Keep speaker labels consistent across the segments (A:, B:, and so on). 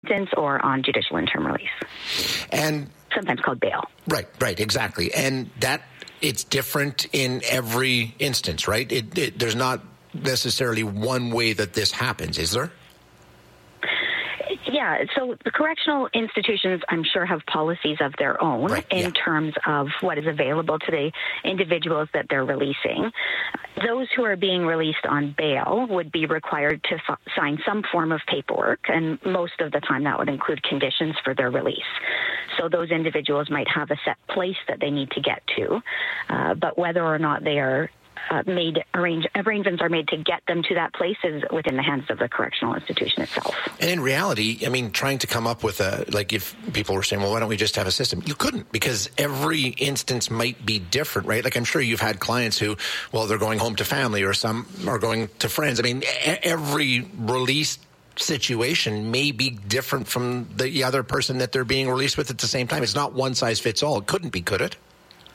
A: or on judicial interim release.
B: And
A: sometimes called bail.
B: Right, exactly. And that it's different in every instance, right? There's not necessarily one way that this happens, is there?
A: Yeah, so the correctional institutions, I'm sure, have policies of their own in terms of what is available to the individuals that they're releasing. Those who are being released on bail would be required to sign some form of paperwork, and most of the time that would include conditions for their release. So those individuals might have a set place that they need to get to, but whether or not they are arrangements are made to get them to that place is within the hands of the correctional institution itself.
B: And in reality, I mean, trying to come up with if people were saying, well, why don't we just have a system? You couldn't, because every instance might be different, right? Like, I'm sure you've had clients who, well, they're going home to family, or some are going to friends. I mean, every release situation may be different from the other person that they're being released with at the same time. It's not one size fits all. It couldn't be, could it?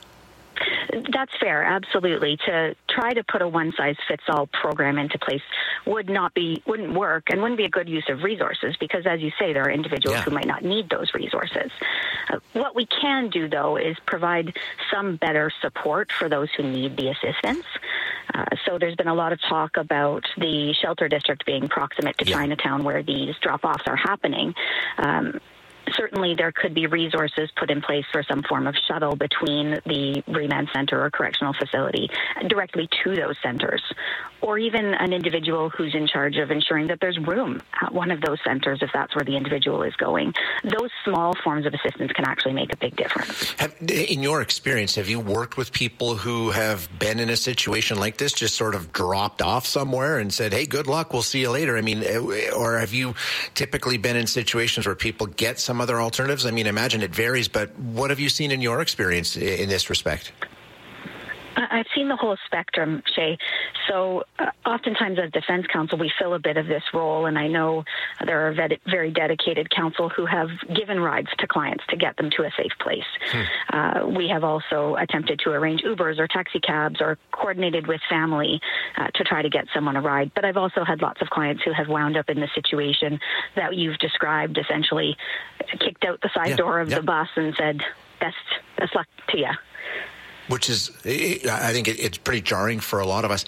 A: That's fair, absolutely. To try to put a one-size-fits-all program into place wouldn't work and wouldn't be a good use of resources, because, as you say, there are individuals who might not need those resources. What we can do, though, is provide some better support for those who need the assistance. So there's been a lot of talk about the shelter district being proximate to Chinatown, where these drop-offs are happening. Certainly, there could be resources put in place for some form of shuttle between the remand center or correctional facility directly to those centers, or even an individual who's in charge of ensuring that there's room at one of those centers if that's where the individual is going. Those small forms of assistance can actually make a big difference.
B: In your experience, have you worked with people who have been in a situation like this, just sort of dropped off somewhere and said, hey, good luck, we'll see you later? I mean, or have you typically been in situations where people get some other alternatives? I mean, I imagine it varies, but what have you seen in your experience in this respect?
A: I've seen the whole spectrum, Shay. So oftentimes as defense counsel, we fill a bit of this role, and I know there are very dedicated counsel who have given rides to clients to get them to a safe place. We have also attempted to arrange Ubers or taxi cabs or coordinated with family to try to get someone a ride. But I've also had lots of clients who have wound up in the situation that you've described, essentially kicked out the side door of the bus and said, best luck to you.
B: Which is, I think it's pretty jarring for a lot of us.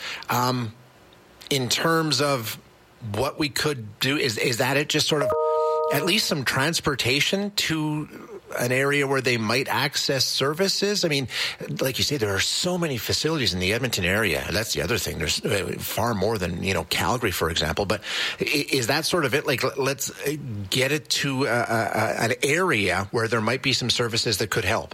B: In terms of what we could do, is that it, just sort of at least some transportation to an area where they might access services? I mean, like you say, there are so many facilities in the Edmonton area. That's the other thing. There's far more than, Calgary, for example. But is that sort of it? Like, let's get it to an area where there might be some services that could help.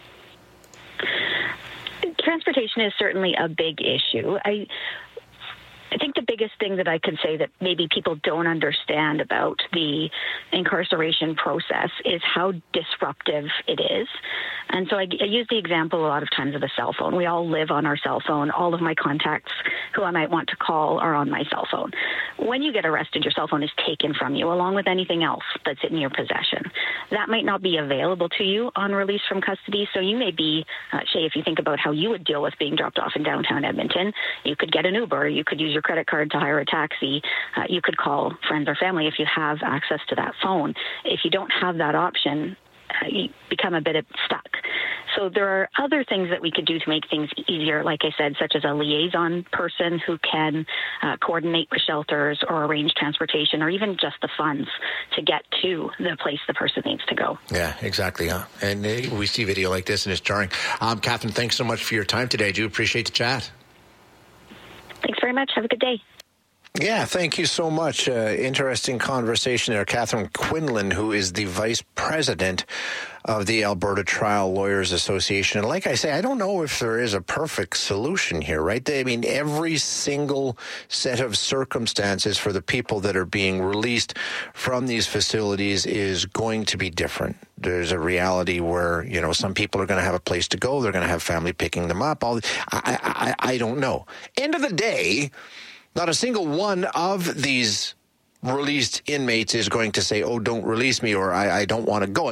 A: Transportation is certainly a big issue. I think the biggest thing that I could say that maybe people don't understand about the incarceration process is how disruptive it is. And so I use the example a lot of times of a cell phone. We all live on our cell phone. All of my contacts who I might want to call are on my cell phone. When you get arrested, your cell phone is taken from you along with anything else that's in your possession. That might not be available to you on release from custody. So you may be, Shay, if you think about how you would deal with being dropped off in downtown Edmonton, you could get an Uber, you could use your credit card to hire a taxi, you could call friends or family if you have access to that phone. If you don't have that option, you become a bit stuck. So there are other things that we could do to make things easier, like I said, such as a liaison person who can coordinate with shelters or arrange transportation or even just the funds to get to the place the person needs to go.
B: Yeah, exactly. And we see video like this and it's jarring. Catherine, thanks so much for your time today. I do appreciate the chat.
A: Thanks very much. Have a good day.
B: Yeah, thank you so much. Interesting conversation there. Catherine Quinlan, who is the vice president of the Alberta Trial Lawyers Association. And like I say, I don't know if there is a perfect solution here, right? I mean, every single set of circumstances for the people that are being released from these facilities is going to be different. There's a reality where, some people are going to have a place to go. They're going to have family picking them up. I don't know. End of the day, not a single one of these released inmates is going to say, oh, don't release me, or I don't want to go.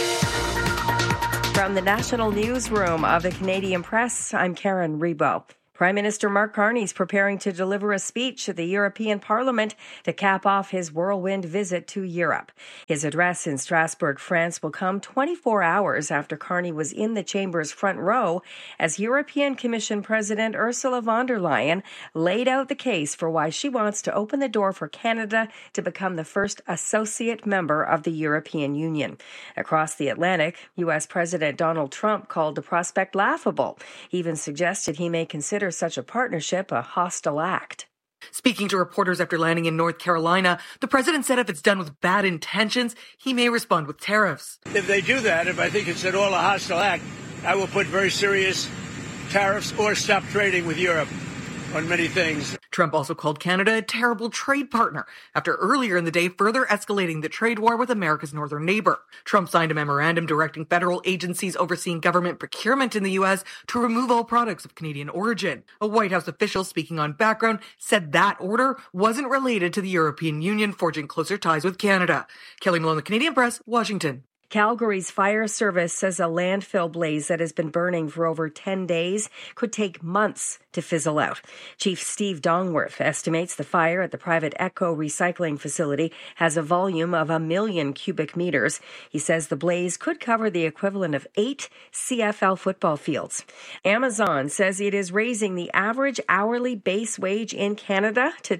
C: From the National Newsroom of the Canadian Press, I'm Karen Rebo. Prime Minister Mark Carney is preparing to deliver a speech at the European Parliament to cap off his whirlwind visit to Europe. His address in Strasbourg, France will come 24 hours after Carney was in the chamber's front row as European Commission President Ursula von der Leyen laid out the case for why she wants to open the door for Canada to become the first associate member of the European Union. Across the Atlantic, U.S. President Donald Trump called the prospect laughable. He even suggested he may consider such a partnership a hostile act.
D: Speaking to reporters after landing in North Carolina, the president said if it's done with bad intentions, he may respond with tariffs.
E: If they do that, if I think it's at all a hostile act, I will put very serious tariffs or stop trading with Europe on many things.
D: Trump also called Canada a terrible trade partner after earlier in the day further escalating the trade war with America's northern neighbor. Trump signed a memorandum directing federal agencies overseeing government procurement in the U.S. to remove all products of Canadian origin. A White House official speaking on background said that order wasn't related to the European Union forging closer ties with Canada. Kelly Malone, The Canadian Press, Washington.
C: Calgary's fire service says a landfill blaze that has been burning for over 10 days could take months to fizzle out. Chief Steve Dongworth estimates the fire at the private Echo recycling facility has a volume of 1 million cubic meters. He says the blaze could cover the equivalent of 8 CFL football fields. Amazon says it is raising the average hourly base wage in Canada to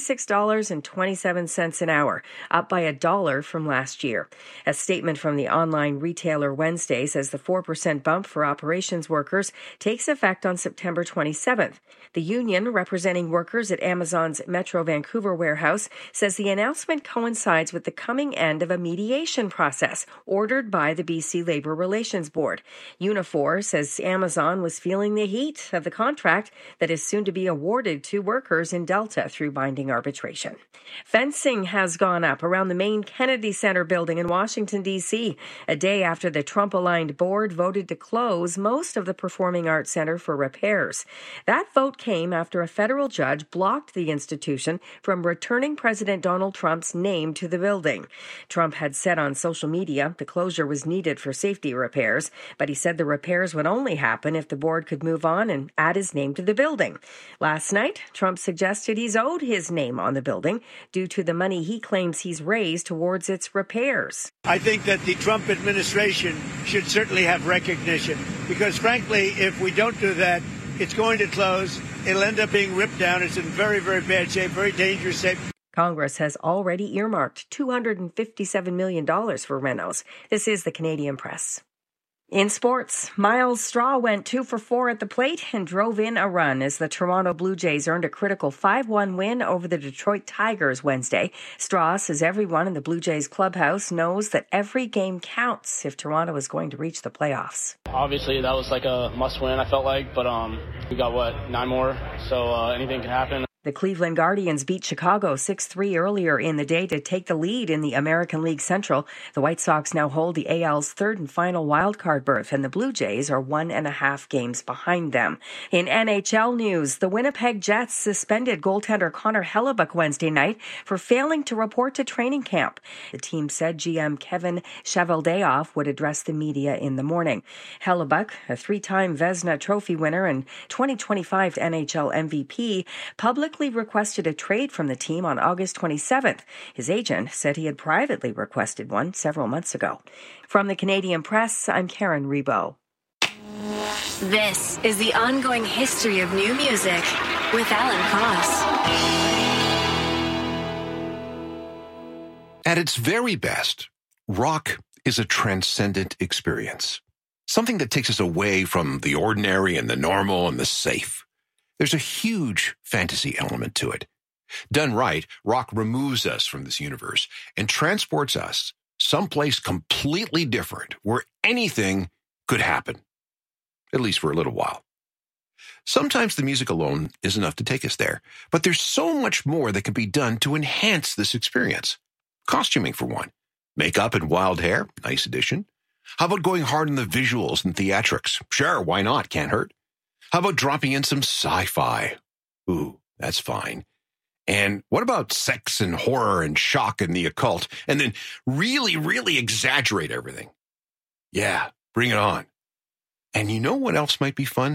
C: $26.27 an hour, up by $1 from last year. A statement from the online retailer Wednesday says the 4% bump for operations workers takes effect on September 27th. The union representing workers at Amazon's Metro Vancouver warehouse says the announcement coincides with the coming end of a mediation process ordered by the BC Labour Relations Board. Unifor says Amazon was feeling the heat of the contract that is soon to be awarded to workers in Delta through binding arbitration. Fencing has gone up around the main Kennedy Center building in Washington, D.C., a day after the Trump-aligned board voted to close most of the Performing Arts Center for repairs. That vote came after a federal judge blocked the institution from returning President Donald Trump's name to the building. Trump had said on social media the closure was needed for safety repairs, but he said the repairs would only happen if the board could move on and add his name to the building. Last night, Trump suggested he's owed his name on the building due to the money he claims he's raised towards its repairs.
E: I think that the Trump administration should certainly have recognition because, frankly, if we don't do that, it's going to close. It'll end up being ripped down. It's in very, very bad shape, very dangerous shape.
C: Congress has already earmarked $257 million for renos. This is the Canadian Press. In sports, Miles Straw went 2 for 4 at the plate and drove in a run as the Toronto Blue Jays earned a critical 5-1 win over the Detroit Tigers Wednesday. Straw says everyone in the Blue Jays clubhouse knows that every game counts if Toronto is going to reach the playoffs.
F: Obviously, that was like a must-win, I felt like, but we got, 9 more, so anything can happen.
C: The Cleveland Guardians beat Chicago 6-3 earlier in the day to take the lead in the American League Central. The White Sox now hold the AL's third and final wildcard berth, and the Blue Jays are 1.5 games behind them. In NHL news, the Winnipeg Jets suspended goaltender Connor Hellebuyck Wednesday night for failing to report to training camp. The team said GM Kevin Cheveldayoff would address the media in the morning. Hellebuyck, a 3-time Vezina Trophy winner and 2025 NHL MVP, publicly requested a trade from the team on August 27th. His agent said he had privately requested one several months ago. From the Canadian Press, I'm Karen Rebo.
G: This is the ongoing history of new music with Alan Cross.
H: At its very best, rock is a transcendent experience. Something that takes us away from the ordinary and the normal and the safe. There's a huge fantasy element to it. Done right, rock removes us from this universe and transports us someplace completely different where anything could happen, at least for a little while. Sometimes the music alone is enough to take us there, but there's so much more that can be done to enhance this experience. Costuming, for one. Makeup and wild hair, nice addition. How about going hard on the visuals and theatrics? Sure, why not? Can't hurt. How about dropping in some sci-fi? Ooh, that's fine. And what about sex and horror and shock and the occult? And then really, really exaggerate everything. Yeah, bring it on. And you know what else might be fun?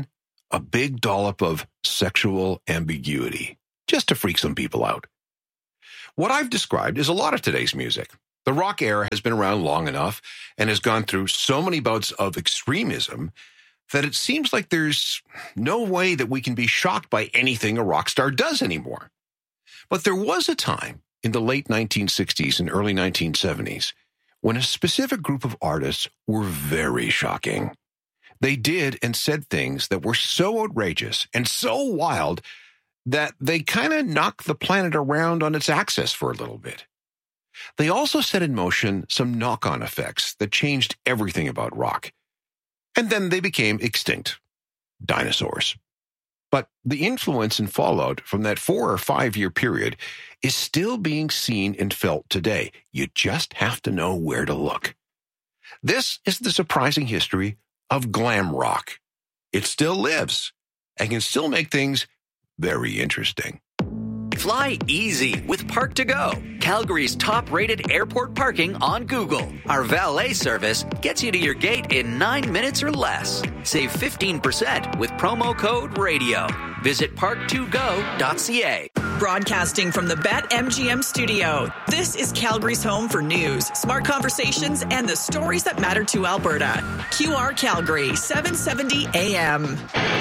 H: a big dollop of sexual ambiguity, just to freak some people out. What I've described is a lot of today's music. The rock era has been around long enough and has gone through so many bouts of extremism that it seems like there's no way that we can be shocked by anything a rock star does anymore. But there was a time in the late 1960s and early 1970s when a specific group of artists were very shocking. They did and said things that were so outrageous and so wild that they kind of knocked the planet around on its axis for a little bit. They also set in motion some knock-on effects that changed everything about rock. And then they became extinct. Dinosaurs. But the influence and fallout from that 4 or 5 year period is still being seen and felt today. You just have to know where to look. This is the surprising history of glam rock. It still lives and can still make things very interesting.
I: Fly easy with Park2Go, Calgary's top-rated airport parking on Google. Our valet service gets you to your gate in 9 minutes or less. Save 15% with promo code RADIO. Visit park2go.ca.
J: Broadcasting from the BetMGM studio, this is Calgary's home for news, smart conversations, and the stories that matter to Alberta. QR Calgary, 770 AM.